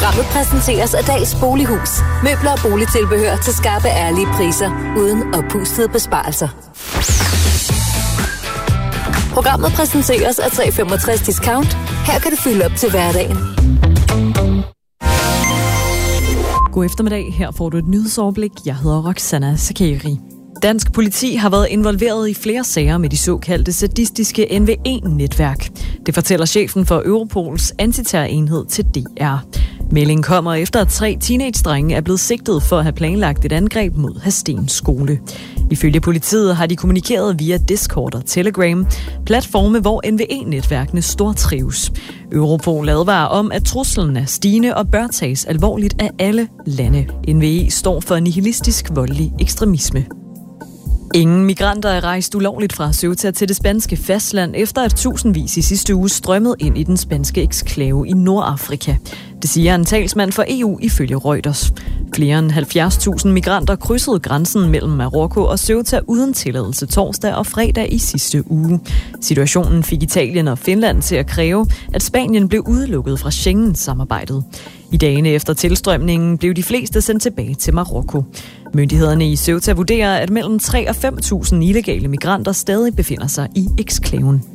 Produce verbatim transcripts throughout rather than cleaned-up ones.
Programmet præsenteres af Dals Bolighus. Møbler og boligtilbehør til skarpe, ærlige priser, uden oppustede besparelser. Programmet præsenteres af tre femogtres Discount. Her kan du fylde op til hverdagen. God eftermiddag. Her får du et nyhedsoverblik. Jeg hedder Roxana Sakeri. Dansk politi har været involveret i flere sager med de såkaldte sadistiske N V E-netværk. Det fortæller chefen for Europols antiterrorenhed til D R. Meldingen kommer efter, at tre teenage-drenge er blevet sigtet for at have planlagt et angreb mod Hadsten skole. Ifølge politiet har de kommunikeret via Discord og Telegram, platforme, hvor N V E-netværkene stortrives. Europol advarer om, at truslen er stigende og bør tages alvorligt af alle lande. N V E står for nihilistisk voldelig ekstremisme. Ingen migranter er rejst ulovligt fra Ceuta til det spanske fastland, efter at tusindvis i sidste uge strømmede ind i den spanske eksklave i Nordafrika. Det siger en talsmand for E U ifølge Reuters. Flere end halvfjerds tusind migranter krydsede grænsen mellem Marokko og Ceuta uden tilladelse torsdag og fredag i sidste uge. Situationen fik Italien og Finland til at kræve, at Spanien blev udelukket fra Schengen-samarbejdet. I dagene efter tilstrømningen blev de fleste sendt tilbage til Marokko. Myndighederne i Ceuta vurderer, at mellem tre og fem tusind illegale migranter stadig befinder sig i eksklaven.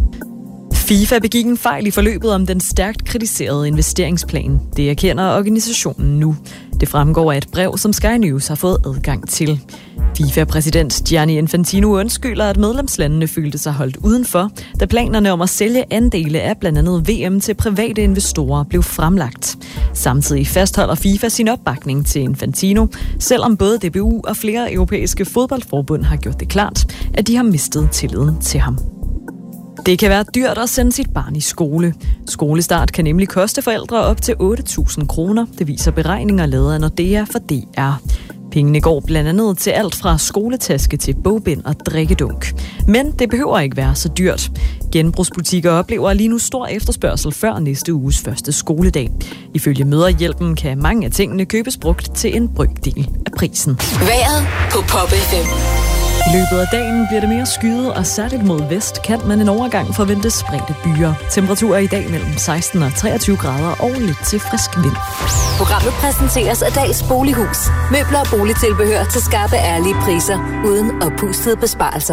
FIFA begik en fejl i forløbet om den stærkt kritiserede investeringsplan. Det erkender organisationen nu. Det fremgår af et brev, som Sky News har fået adgang til. FIFA-præsident Gianni Infantino undskylder, at medlemslandene følte sig holdt udenfor, da planerne om at sælge andele af blandt andet V M til private investorer blev fremlagt. Samtidig fastholder FIFA sin opbakning til Infantino, selvom både D B U og flere europæiske fodboldforbund har gjort det klart, at de har mistet tilliden til ham. Det kan være dyrt at sende sit barn i skole. Skolestart kan nemlig koste forældre op til otte tusind kroner. Det viser beregninger lavet af Nordea for D R. Pengene går blandt andet til alt fra skoletaske til bogbind og drikkedunk. Men det behøver ikke være så dyrt. Genbrugsbutikker oplever lige nu stor efterspørgsel før næste uges første skoledag. Ifølge Mødrehjælpen kan mange af tingene købes brugt til en brøkdel af prisen. Vejret på Pop F M. I løbet af dagen bliver det mere skyet, og særligt mod vest kan man en overgang forvente spredte byer. Temperaturer i dag mellem seksten og treogtyve grader og lidt til frisk vind. Programmet præsenteres af Dals Bolighus. Møbler og boligtilbehør til skarpe, ærlige priser, uden oppustede besparelser.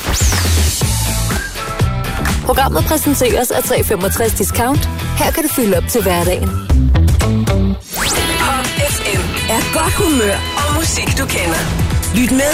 Programmet præsenteres af tre femogtres Discount. Her kan du fylde op til hverdagen. Pop F M er godt humør og musik, du kender. Lyt med